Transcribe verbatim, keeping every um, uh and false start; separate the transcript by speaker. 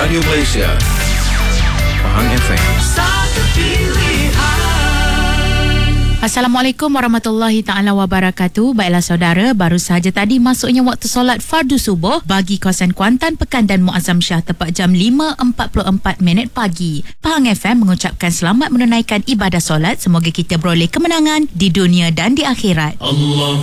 Speaker 1: Radio Malaysia, Pahang F M. Satu pilihan.
Speaker 2: Assalamualaikum warahmatullahi taala wabarakatuh. Baiklah saudara, baru sahaja tadi masuknya waktu solat fardu subuh bagi kawasan Kuantan, Pekan dan Muazzam Shah tepat jam lima empat puluh empat minit pagi. Pahang F M mengucapkan selamat menunaikan ibadah solat. Semoga kita beroleh kemenangan di dunia dan di akhirat. Allah